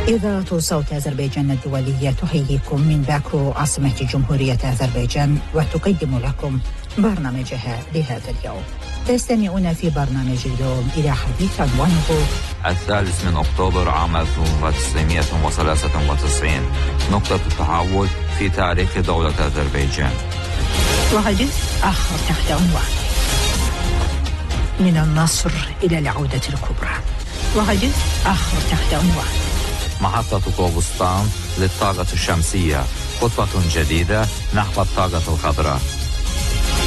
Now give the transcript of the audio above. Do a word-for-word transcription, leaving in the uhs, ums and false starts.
إذاعة صوت أذربيجان الدولية تحييكم من باكو عاصمة جمهورية أذربيجان وتقدم لكم برنامجها لهذا اليوم. تستمعون في برنامج اليوم إلى حديث عنوانه الثالث من أكتوبر عام ألف وتسعمائة وثلاثة وتسعين، نقطة التحول في تاريخ دولة أذربيجان. وحديث آخر تحت عنوان من النصر إلى العودة الكبرى. وحديث آخر تحت عنوان محطة كوبستان للطاقة الشمسية، خطوة جديدة نحو الطاقة الخضراء.